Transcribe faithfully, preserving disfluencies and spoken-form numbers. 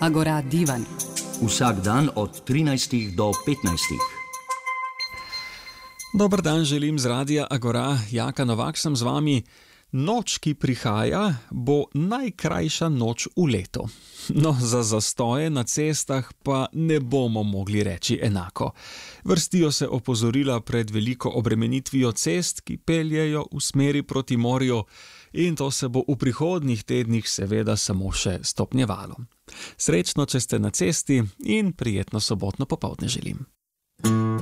Agora Divan. Vsak dan od trinajstih do petnajstih. Dober dan želim z radia Agora, Jaka Novak sem z vami. Noč, ki prihaja, bo najkrajša noč v letu. No, za zastoje na cestah pa ne bomo mogli reči enako. Vrstijo se opozorila pred veliko obremenitvijo cest, ki peljejo v smeri proti morju, in to se bo v prihodnjih tednih seveda samo še stopnjevalo. Srečno, če ste na cesti, in prijetno sobotno popoldne želim.